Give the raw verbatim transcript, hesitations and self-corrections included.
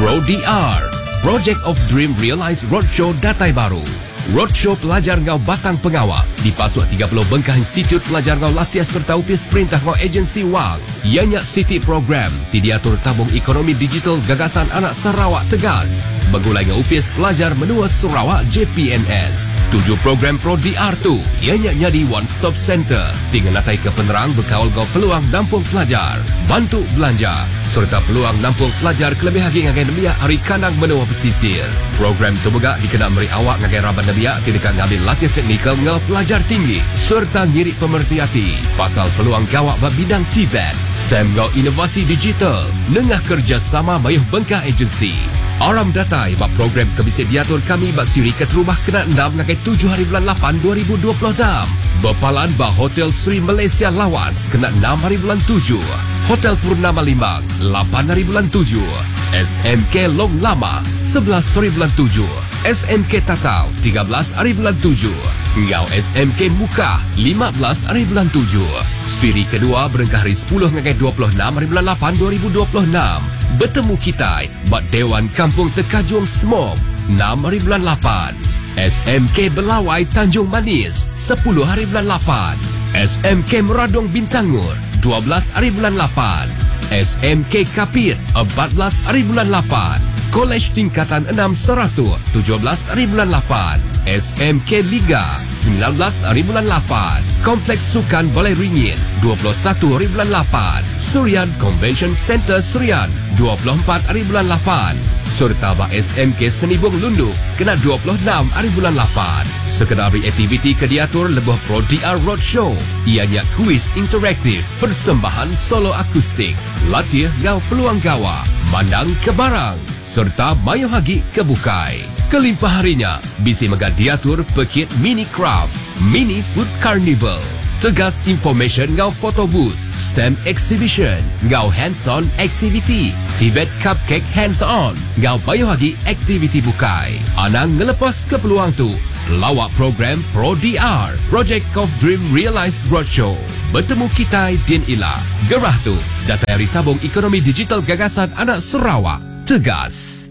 Pro D R, Project of Dream Realised Roadshow Datai Baru. Roadshow pelajar ngau batang pengawal di Pasuak tiga puluh Bengkah Institut Pelajar ngau latihan serta upis perintah ngau agensi wang. Ianya City Program ti diatur tabung ekonomi digital gagasan anak Sarawak Tegas. Begulai ngau upis pelajar menua Sarawak J P N S. Tujuh program Pro D R tu ianya nyadi One Stop Center. Tinggal natai ke penerang berkawal ngau peluang nampung pelajar. Bantu belanja serta peluang nampung pelajar kelebih hagi ngagai nabia hari kanang menua pesisir. Program tu juga dikenal meri awak ngagai raban nabia tidak ngambil latihan teknikal ngau pelajar tinggi serta ngirik pemerhati pasal peluang gawak bab bidang T V E T, STEM ngau inovasi digital, nengah kerjasama mayuh Bengkah Agensi. Aram datai bab program kebisi diatur kami bab syarikat rumah kena enam ngagai tujuh hari bulan lapan dua ribu dua puluh enam. Berpalan bah Hotel Sri Malaysia Lawas kena enam hari bulan tujuh. Hotel Purnama Limbang lapan hari bulan tujuh. S M K Long Lama sebelas hari bulan tujuh. S M K Tatau tiga belas hari bulan tujuh. Ngau S M K Muka lima belas hari bulan tujuh. Siri kedua berengkah hari sepuluh ngagai dua puluh enam hari bulan lapan dua ribu dua puluh enam. Bertemu kita bak Dewan Kampung Tekajung Smog enam hari bulan lapan. S M K Belawai Tanjung Manis sepuluh hari bulan lapan. S M K Meradong Bintangur dua belas hari bulan lapan. S M K Kapit empat belas hari bulan lapan. Kolej Tingkatan enam Seratus tujuh belas hari bulan lapan. S M K Liga sembilan belas hari bulan lapan. Kompleks Sukan Balai Ringin dua puluh satu hari bulan lapan. Surian Convention Center Surian dua puluh empat hari bulan lapan. Serta bak S M K Seni Bung Lundu kena dua puluh enam hari bulan lapan. Sekedari aktiviti kediatur lebuh Pro D R Roadshow. Ianya kuis interaktif, persembahan solo akustik, latih ngau peluang gawa, mandang ke barang, serta mayu hagi kebukai. Kelimpah harinya, bisi mega diatur pekit mini craft, mini food carnival. Tegas information ngau photo booth, STEM exhibition, ngau hands-on activity, T V E T cupcake hands-on, ngau bayu hagi aktiviti bukai. Anang ngelepas ke peluang tu, lawak program Pro D R, Project of Dream Realised Roadshow. Bertemu kita Din Ila. Gerah tu, data dari tabung ekonomi digital gagasan anak Sarawak. Tegas.